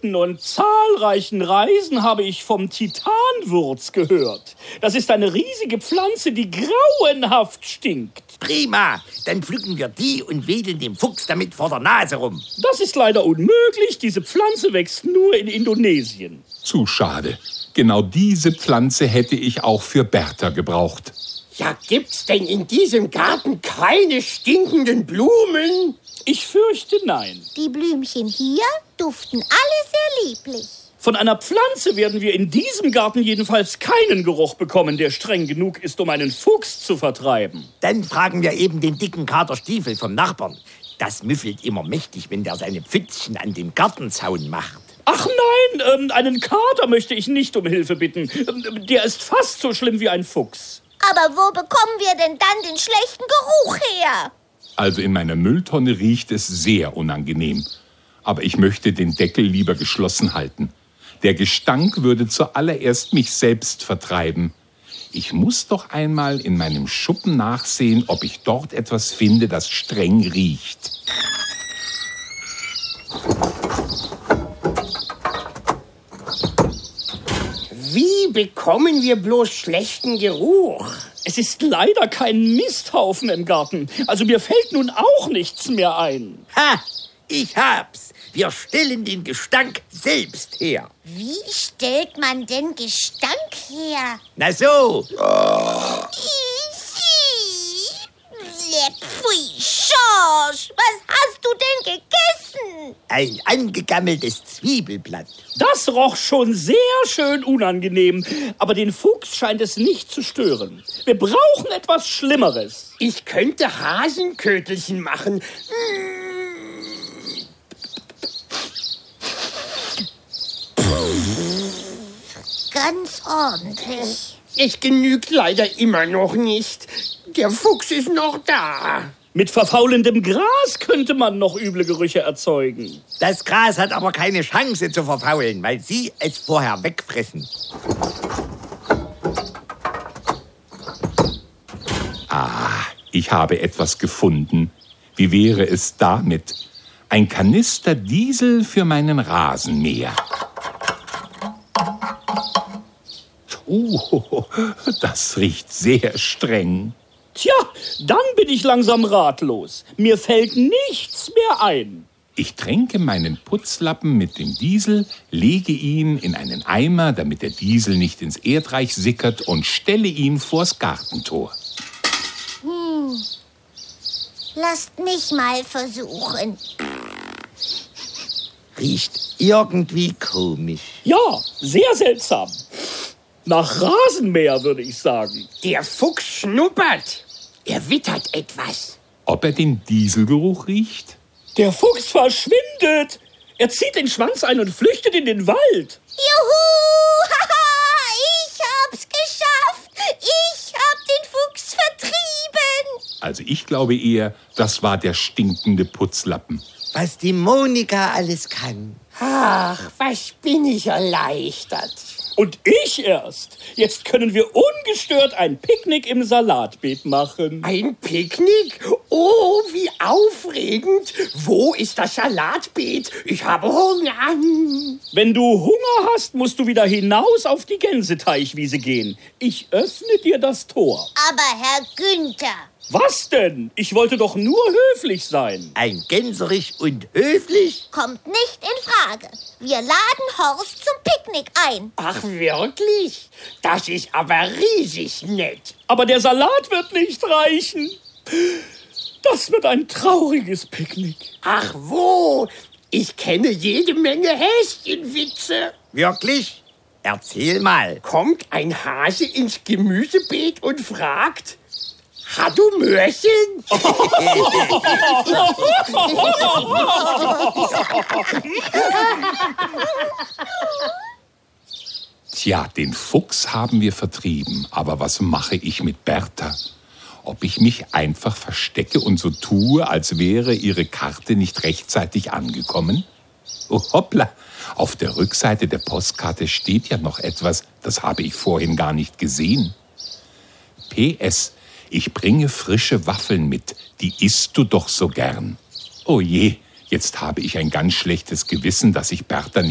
weiten und zahlreichen Reisen habe ich vom Titanwurz gehört. Das ist eine riesige Pflanze, die grauenhaft stinkt. Prima, dann pflücken wir die und wedeln dem Fuchs damit vor der Nase rum. Das ist leider unmöglich. Diese Pflanze wächst nur in Indonesien. Zu schade. Genau diese Pflanze hätte ich auch für Bertha gebraucht. Ja, gibt's denn in diesem Garten keine stinkenden Blumen? Ich fürchte, nein. Die Blümchen hier duften alle sehr lieblich. Von einer Pflanze werden wir in diesem Garten jedenfalls keinen Geruch bekommen, der streng genug ist, um einen Fuchs zu vertreiben. Dann fragen wir eben den dicken Kater Stiefel vom Nachbarn. Das müffelt immer mächtig, wenn der seine Pfützchen an den Gartenzaun macht. Ach nein, einen Kater möchte ich nicht um Hilfe bitten. Der ist fast so schlimm wie ein Fuchs. Aber wo bekommen wir denn dann den schlechten Geruch her? Also in meiner Mülltonne riecht es sehr unangenehm. Aber ich möchte den Deckel lieber geschlossen halten. Der Gestank würde zuallererst mich selbst vertreiben. Ich muss doch einmal in meinem Schuppen nachsehen, ob ich dort etwas finde, das streng riecht. Wie bekommen wir bloß schlechten Geruch? Es ist leider kein Misthaufen im Garten. Also mir fällt nun auch nichts mehr ein. Ha, ich hab's. Wir stellen den Gestank selbst her. Wie stellt man denn Gestank her? Na so. Pfui, Schorsch, was hast du denn gegessen? Ein angegammeltes Zwiebelblatt. Das roch schon sehr schön unangenehm. Aber den Fuchs scheint es nicht zu stören. Wir brauchen etwas Schlimmeres. Ich könnte Hasenkötelchen machen. Ganz ordentlich. Es genügt leider immer noch nicht. Der Fuchs ist noch da. Mit verfaulendem Gras könnte man noch üble Gerüche erzeugen. Das Gras hat aber keine Chance zu verfaulen, weil Sie es vorher wegfressen. Ich habe etwas gefunden. Wie wäre es damit? Ein Kanister Diesel für meinen Rasenmäher. Das riecht sehr streng. Tja, dann bin ich langsam ratlos. Mir fällt nichts mehr ein. Ich tränke meinen Putzlappen mit dem Diesel, lege ihn in einen Eimer, damit der Diesel nicht ins Erdreich sickert, und stelle ihn vors Gartentor. Lasst mich mal versuchen. Riecht irgendwie komisch. Ja, sehr seltsam. Nach Rasenmäher, würde ich sagen. Der Fuchs schnuppert. Er wittert etwas. Ob er den Dieselgeruch riecht? Der Fuchs verschwindet. Er zieht den Schwanz ein und flüchtet in den Wald. Juhu! Haha! Ich hab's geschafft! Ich hab den Fuchs vertrieben! Also ich glaube eher, das war der stinkende Putzlappen. Was die Monika alles kann. Ach, was bin ich erleichtert. Und ich erst. Jetzt können wir ungestört ein Picknick im Salatbeet machen. Ein Picknick? Oh, wie aufregend. Wo ist das Salatbeet? Ich habe Hunger. Wenn du Hunger hast, musst du wieder hinaus auf die Gänseteichwiese gehen. Ich öffne dir das Tor. Aber Herr Günther, Was denn? Ich wollte doch nur höflich sein. Ein Gänserich und höflich? kommt nicht in Frage. Wir laden Horst zum Picknick ein. Ach, wirklich? Das ist aber riesig nett. Aber der Salat wird nicht reichen. Das wird ein trauriges Picknick. Ach, wo? Ich kenne jede Menge Häschenwitze. Wirklich? Erzähl mal. Kommt ein Hase ins Gemüsebeet und fragt: Hast du Möhrchen? Tja, den Fuchs haben wir vertrieben. Aber was mache ich mit Bertha? Ob ich mich einfach verstecke und so tue, als wäre ihre Karte nicht rechtzeitig angekommen? Oh, hoppla! Auf der Rückseite der Postkarte steht ja noch etwas, das habe ich vorhin gar nicht gesehen. PS: Ich bringe frische Waffeln mit, die isst du doch so gern. Oh je, jetzt habe ich ein ganz schlechtes Gewissen, dass ich Bertha